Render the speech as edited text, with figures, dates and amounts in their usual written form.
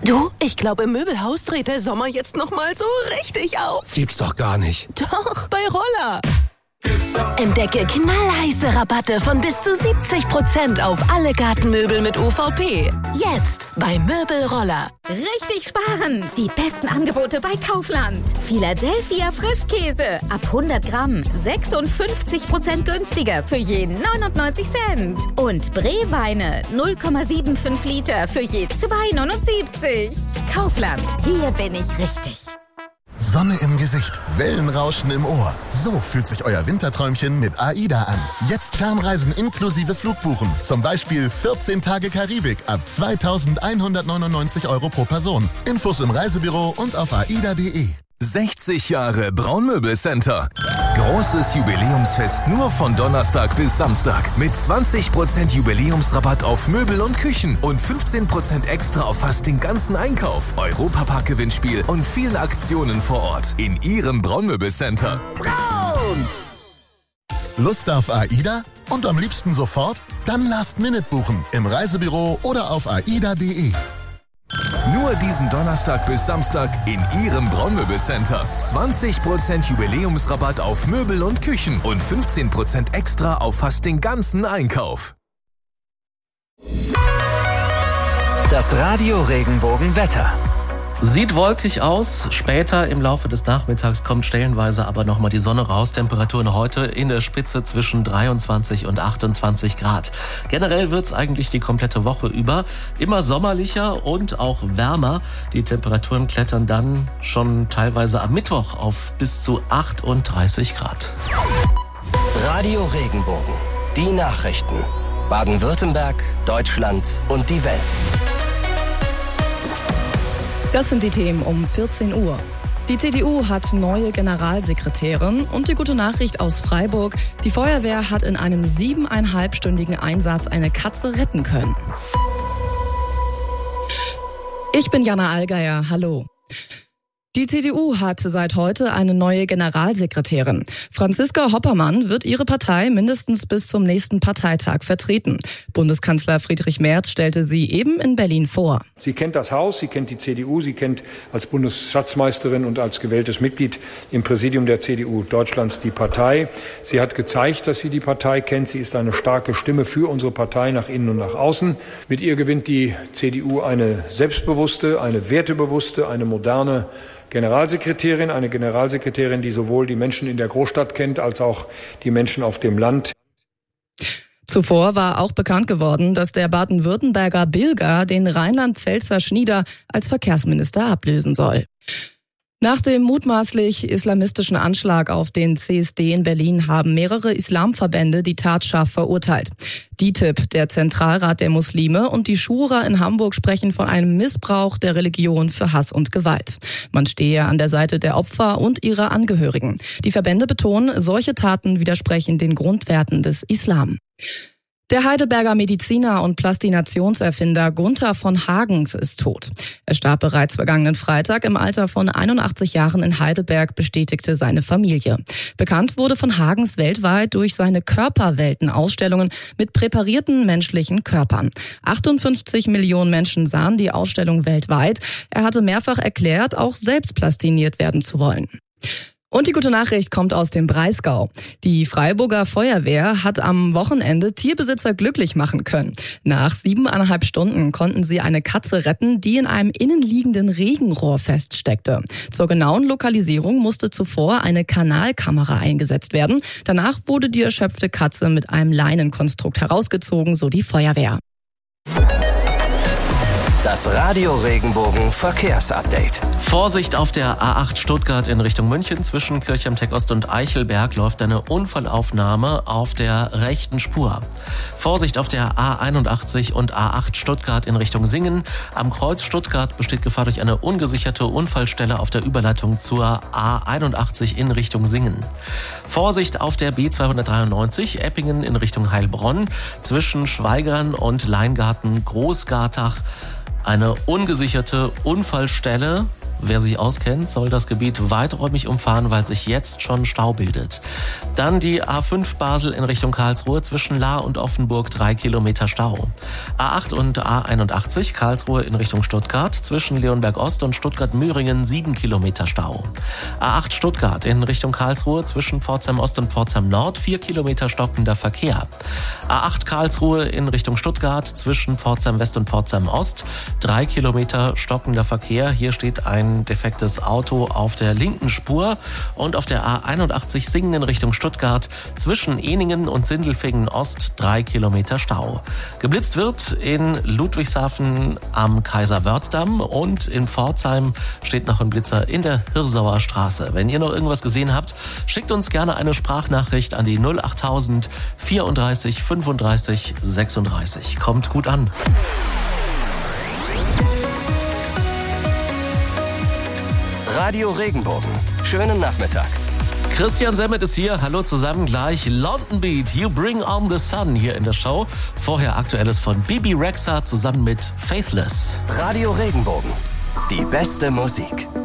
Du, ich glaube, im Möbelhaus dreht der Sommer jetzt nochmal so richtig auf. Gibt's doch gar nicht. Doch, bei Roller. Entdecke knallheiße Rabatte von bis zu 70% auf alle Gartenmöbel mit UVP. Jetzt bei Möbelroller. Richtig sparen! Die besten Angebote bei Kaufland. Philadelphia Frischkäse ab 100 Gramm 56% günstiger für je 99 Cent. Und Bree-Weine 0,75 Liter für je 2,79. Kaufland, hier bin ich richtig. Sonne im Gesicht, Wellenrauschen im Ohr. So fühlt sich euer Winterträumchen mit AIDA an. Jetzt Fernreisen inklusive Flugbuchen. Zum Beispiel 14 Tage Karibik ab 2.199 € pro Person. Infos im Reisebüro und auf aida.de. 60 Jahre Braunmöbelcenter. Großes Jubiläumsfest nur von Donnerstag bis Samstag. Mit 20% Jubiläumsrabatt auf Möbel und Küchen und 15% extra auf fast den ganzen Einkauf. Europapark-Gewinnspiel und vielen Aktionen vor Ort. In Ihrem Braunmöbelcenter. Braun! Lust auf AIDA? Und am liebsten sofort? Dann Last Minute buchen. Im Reisebüro oder auf aida.de. Nur diesen Donnerstag bis Samstag in Ihrem Braunmöbelcenter. 20% Jubiläumsrabatt auf Möbel und Küchen und 15% extra auf fast den ganzen Einkauf. Das Radio Regenbogen-Wetter. Sieht wolkig aus. Später im Laufe des Nachmittags kommt stellenweise aber nochmal die Sonne raus. Temperaturen heute in der Spitze zwischen 23 und 28 Grad. Generell wird's eigentlich die komplette Woche über immer sommerlicher und auch wärmer. Die Temperaturen klettern dann schon teilweise am Mittwoch auf bis zu 38 Grad. Radio Regenbogen. Die Nachrichten. Baden-Württemberg, Deutschland und die Welt. Das sind die Themen um 14 Uhr. Die CDU hat neue Generalsekretärin und die gute Nachricht aus Freiburg. Die Feuerwehr hat in einem 7,5-stündigen Einsatz eine Katze retten können. Ich bin Jana Allgeier. Hallo. Die CDU hat seit heute eine neue Generalsekretärin. Franziska Hoppermann wird ihre Partei mindestens bis zum nächsten Parteitag vertreten. Bundeskanzler Friedrich Merz stellte sie eben in Berlin vor. Sie kennt das Haus, sie kennt die CDU, sie kennt als Bundesschatzmeisterin und als gewähltes Mitglied im Präsidium der CDU Deutschlands die Partei. Sie hat gezeigt, dass sie die Partei kennt. Sie ist eine starke Stimme für unsere Partei nach innen und nach außen. Mit ihr gewinnt die CDU eine selbstbewusste, eine wertebewusste, eine moderne Generalsekretärin, eine Generalsekretärin, die sowohl die Menschen in der Großstadt kennt, als auch die Menschen auf dem Land. Zuvor war auch bekannt geworden, dass der Baden-Württemberger Bilger den Rheinland-Pfälzer Schnieder als Verkehrsminister ablösen soll. Nach dem mutmaßlich islamistischen Anschlag auf den CSD in Berlin haben mehrere Islamverbände die Tat scharf verurteilt. DİTİB, der Zentralrat der Muslime, und die Schura in Hamburg sprechen von einem Missbrauch der Religion für Hass und Gewalt. Man stehe an der Seite der Opfer und ihrer Angehörigen. Die Verbände betonen, solche Taten widersprechen den Grundwerten des Islam. Der Heidelberger Mediziner und Plastinationserfinder Gunther von Hagens ist tot. Er starb bereits vergangenen Freitag im Alter von 81 Jahren in Heidelberg, bestätigte seine Familie. Bekannt wurde von Hagens weltweit durch seine Körperwelten-Ausstellungen mit präparierten menschlichen Körpern. 58 Millionen Menschen sahen die Ausstellung weltweit. Er hatte mehrfach erklärt, auch selbst plastiniert werden zu wollen. Und die gute Nachricht kommt aus dem Breisgau. Die Freiburger Feuerwehr hat am Wochenende Tierbesitzer glücklich machen können. Nach 7,5 Stunden konnten sie eine Katze retten, die in einem innenliegenden Regenrohr feststeckte. Zur genauen Lokalisierung musste zuvor eine Kanalkamera eingesetzt werden. Danach wurde die erschöpfte Katze mit einem Leinenkonstrukt herausgezogen, so die Feuerwehr. Das Radio Regenbogen Verkehrsupdate. Vorsicht auf der A8 Stuttgart in Richtung München. Zwischen Kirchheim-Teck Ost und Eichelberg läuft eine Unfallaufnahme auf der rechten Spur. Vorsicht auf der A81 und A8 Stuttgart in Richtung Singen. Am Kreuz Stuttgart besteht Gefahr durch eine ungesicherte Unfallstelle auf der Überleitung zur A81 in Richtung Singen. Vorsicht auf der B293 Eppingen in Richtung Heilbronn. Zwischen Schweigern und Leingarten Großgartach eine ungesicherte Unfallstelle. Wer sich auskennt, soll das Gebiet weiträumig umfahren, weil sich jetzt schon Stau bildet. Dann die A5 Basel in Richtung Karlsruhe zwischen Lahr und Offenburg 3 Kilometer Stau. A8 und A81 Karlsruhe in Richtung Stuttgart zwischen Leonberg Ost und Stuttgart-Möhringen 7 Kilometer Stau. A8 Stuttgart in Richtung Karlsruhe zwischen Pforzheim Ost und Pforzheim Nord 4 Kilometer stockender Verkehr. A8 Karlsruhe in Richtung Stuttgart zwischen Pforzheim West und Pforzheim Ost 3 Kilometer stockender Verkehr. Hier steht ein defektes Auto auf der linken Spur. Und auf der A81 Singen in Richtung Stuttgart zwischen Ehningen und Sindelfingen Ost 3 Kilometer Stau. Geblitzt wird in Ludwigshafen am Kaiser-Wörth-Damm und in Pforzheim steht noch ein Blitzer in der Hirsauer Straße. Wenn ihr noch irgendwas gesehen habt, schickt uns gerne eine Sprachnachricht an die 08000 34 35 36. Kommt gut an. Radio Regenbogen. Schönen Nachmittag. Christian Semmet ist hier. Hallo zusammen. Gleich London Beat, You Bring On The Sun hier in der Show. Vorher Aktuelles von Bibi Rexha zusammen mit Faithless. Radio Regenbogen. Die beste Musik.